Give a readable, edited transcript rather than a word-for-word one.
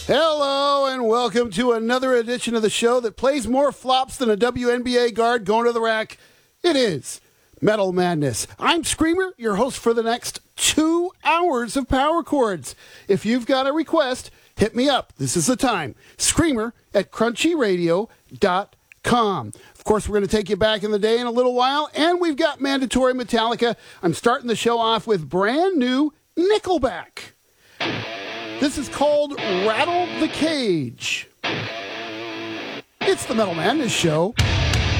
Hello and welcome to another edition of the show that plays more flops than a WNBA guard going to the rack. It is Metal Madness. I'm Screamer, your host for the next 2 hours of Power Chords. If you've got a request, hit me up. This is the time. Screamer at crunchyradio.com. Of course, we're going to take you back in the day in a little while, and we've got mandatory Metallica. I'm starting the show off with brand new Nickelback. This is called Rattle the Cage. It's the Metal Madness Show.